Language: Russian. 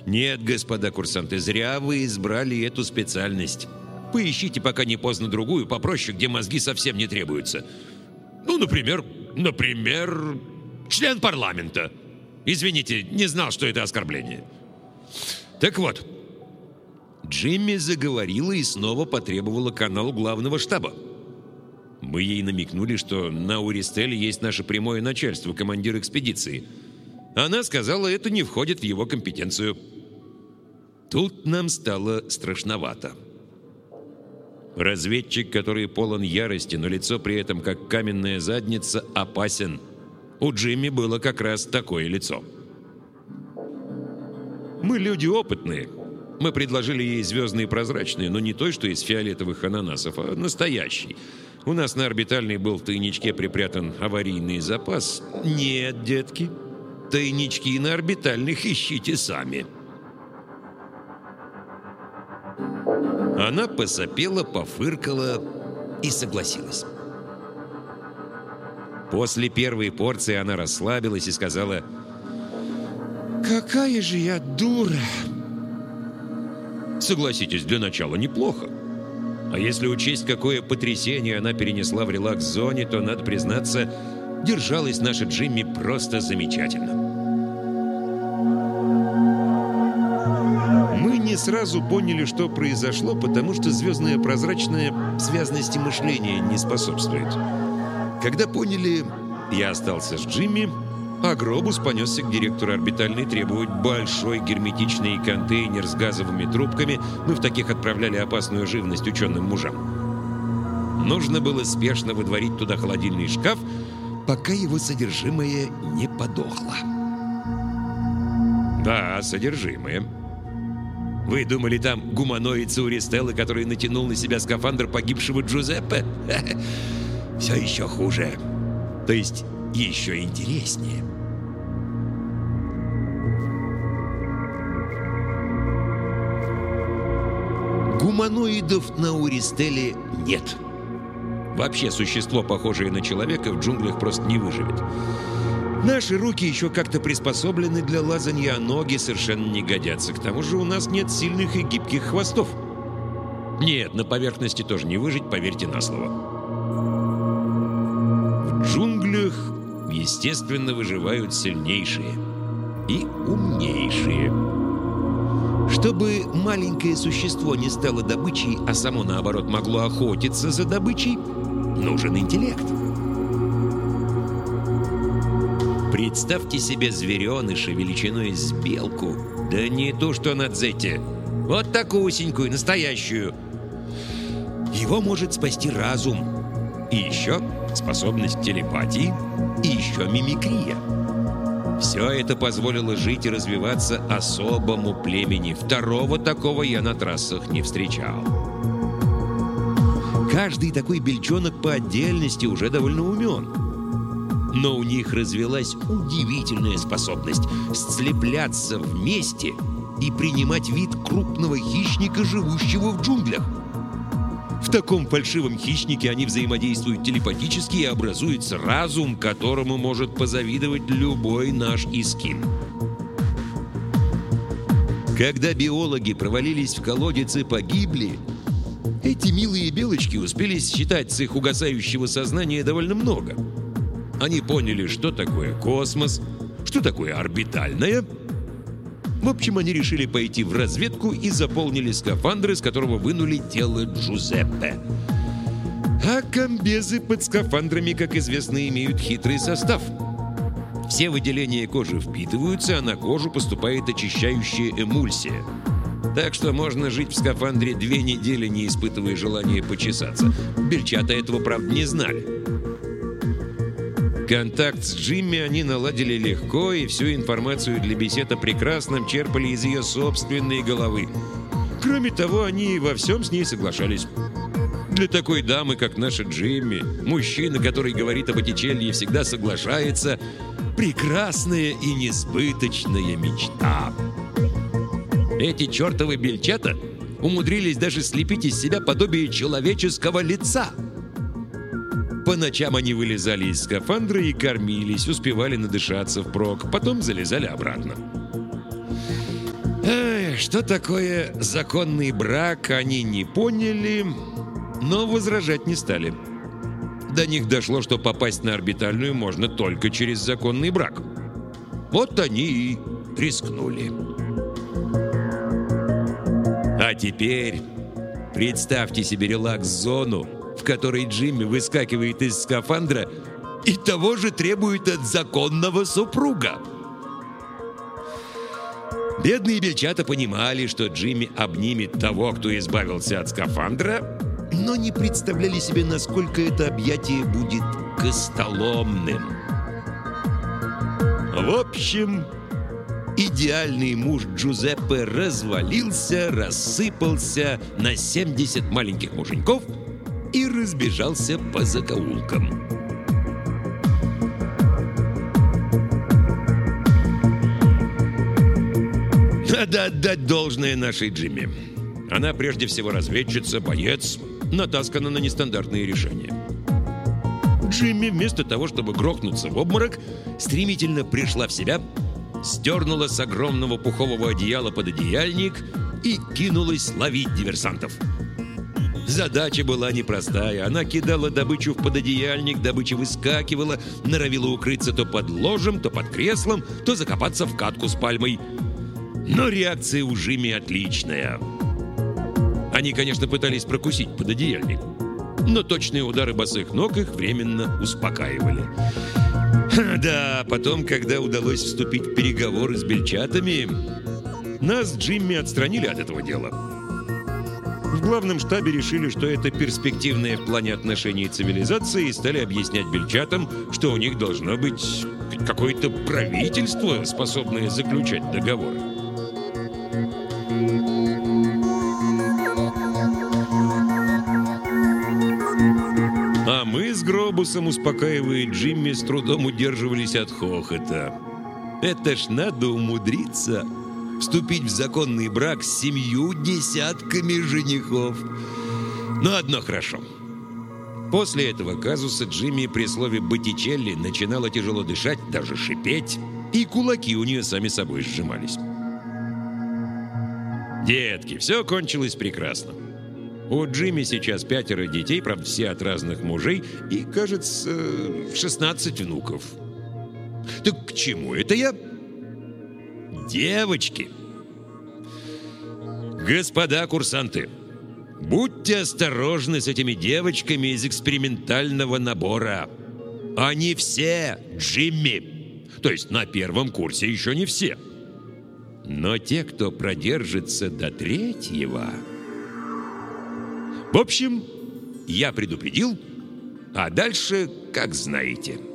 Нет, господа курсанты, зря вы избрали эту специальность. Поищите, пока не поздно, другую, попроще, где мозги совсем не требуются. Ну, например, член парламента. Извините, не знал, что это оскорбление. Так вот, Джимми заговорила и снова потребовала канал главного штаба. Мы ей намекнули, что на Уристеле есть наше прямое начальство, командир экспедиции. Она сказала, это не входит в его компетенцию. Тут нам стало страшновато. Разведчик, который полон ярости, но лицо при этом как каменная задница, опасен. У Джимми было как раз такое лицо. Мы люди опытные. Мы предложили ей звездный прозрачный, но не той, что из фиолетовых ананасов, а настоящий. У нас на орбитальной был в тайничке припрятан аварийный запас. Нет, детки, тайнички на орбитальных ищите сами. Она посопела, пофыркала и согласилась. После первой порции она расслабилась и сказала: «Какая же я дура!» Согласитесь, для начала неплохо. А если учесть, какое потрясение она перенесла в релакс-зоне, то, надо признаться, держалась наша Джимми просто замечательно. Мы не сразу поняли, что произошло, потому что звездная прозрачная связности мышления не способствует. Когда поняли, я остался с Джимми, а Гробус понесся к директору орбитальной требовать большой герметичный контейнер с газовыми трубками. Мы в таких отправляли опасную живность ученым мужам. Нужно было спешно выдворить туда холодильный шкаф, пока его содержимое не подохло. Да, содержимое. Вы думали, там гуманоид Сауристеллы, который натянул на себя скафандр погибшего Джузеппе? Все еще хуже. То есть еще интереснее. Гуманоидов на Уристеле нет. Вообще существо, похожее на человека, в джунглях просто не выживет. Наши руки еще как-то приспособлены для лазанья, а ноги совершенно не годятся. К тому же у нас нет сильных и гибких хвостов. Нет, на поверхности тоже не выжить, поверьте на слово. В джунглях, естественно, выживают сильнейшие и умнейшие. Чтобы маленькое существо не стало добычей, а само, наоборот, могло охотиться за добычей, нужен интеллект. Представьте себе звереныша величиной с белку. Да не то что на дзете. Вот такусенькую, настоящую. Его может спасти разум. И еще способность телепатии, и еще мимикрия. Все это позволило жить и развиваться особому племени. Второго такого я на трассах не встречал. Каждый такой бельчонок по отдельности уже довольно умен. Но у них развилась удивительная способность сцепляться вместе и принимать вид крупного хищника, живущего в джунглях. В таком фальшивом хищнике они взаимодействуют телепатически и образуется разум, которому может позавидовать любой наш искин. Когда биологи провалились в колодец и погибли, эти милые белочки успели считать с их угасающего сознания довольно много. Они поняли, что такое космос, что такое орбитальное. В общем, они решили пойти в разведку и заполнили скафандр, из которого вынули тело Джузеппе. А комбезы под скафандрами, как известно, имеют хитрый состав. Все выделения кожи впитываются, а на кожу поступает очищающая эмульсия. Так что можно жить в скафандре 2 недели, не испытывая желания почесаться. Бельчата этого, правда, не знали. Контакт с Джимми они наладили легко, и всю информацию для бесед о прекрасном черпали из ее собственной головы. Кроме того, они во всем с ней соглашались. Для такой дамы, как наша Джимми, мужчина, который говорит об Боттичелли и всегда соглашается, прекрасная и несбыточная мечта. Эти чертовы бельчата умудрились даже слепить из себя подобие человеческого лица. По ночам они вылезали из скафандра и кормились, успевали надышаться впрок, потом залезали обратно. Что такое законный брак, они не поняли, но возражать не стали. До них дошло, что попасть на орбитальную можно только через законный брак. Вот они и рискнули. А теперь представьте себе релакс-зону, в которой Джимми выскакивает из скафандра и того же требует от законного супруга. Бедные бельчата понимали, что Джимми обнимет того, кто избавился от скафандра, но не представляли себе, насколько это объятие будет костоломным. В общем, идеальный муж Джузеппе развалился, рассыпался на 70 маленьких муженьков и разбежался по закоулкам. Надо отдать должное нашей Джимми. Она прежде всего разведчица, боец, натаскана на нестандартные решения. Джимми вместо того, чтобы грохнуться в обморок, стремительно пришла в себя, сдернула с огромного пухового одеяла пододеяльник и кинулась ловить диверсантов. Задача была непростая. Она кидала добычу в пододеяльник, добыча выскакивала, норовила укрыться то под ложем, то под креслом, то закопаться в катку с пальмой. Но реакция у Джимми отличная. Они, конечно, пытались прокусить пододеяльник, но точные удары босых ног их временно успокаивали. Да, потом, когда удалось вступить в переговоры с бельчатами, нас с Джимми отстранили от этого дела. В главном штабе решили, что это перспективное в плане отношений цивилизации, и стали объяснять бельчатам, что у них должно быть какое-то правительство, способное заключать договоры. А мы с Гробусом, успокаивая Джимми, с трудом удерживались от хохота. Это ж надо умудриться вступить в законный брак с 70 женихов. Но одно хорошо. После этого казуса Джимми при слове «Боттичелли» начинала тяжело дышать, даже шипеть, и кулаки у нее сами собой сжимались. Детки, все кончилось прекрасно. У Джимми сейчас 5 детей, правда, все от разных мужей, и, кажется, 16 внуков. Так к чему это я? Девочки! Господа курсанты, будьте осторожны с этими девочками из экспериментального набора. Они все Джимми. То есть на первом курсе еще не все. Но те, кто продержится до 3-го... В общем, я предупредил, а дальше как знаете.